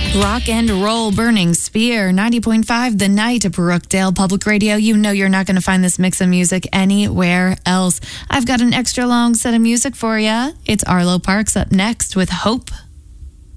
Rock and roll burning spear, 90.5 The Night, Brookdale Public Radio. You know you're not going to find this mix of music anywhere else. I've got an extra long set of music for you. It's Arlo Parks up next with Hope.